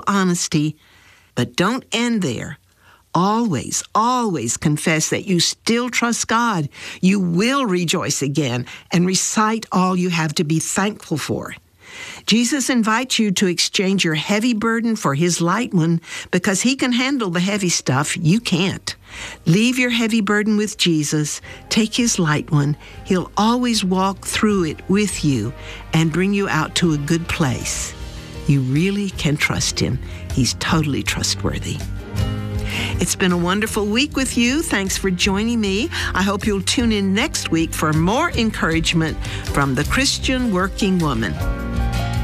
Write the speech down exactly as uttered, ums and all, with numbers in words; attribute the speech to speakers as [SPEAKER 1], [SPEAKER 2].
[SPEAKER 1] honesty. But don't end there. Always, always confess that you still trust God. You will rejoice again and recite all you have to be thankful for. Jesus invites you to exchange your heavy burden for his light one because he can handle the heavy stuff you can't. Leave your heavy burden with Jesus. Take his light one. He'll always walk through it with you and bring you out to a good place. You really can trust him. He's totally trustworthy. It's been a wonderful week with you. Thanks for joining me. I hope you'll tune in next week for more encouragement from the Christian working woman.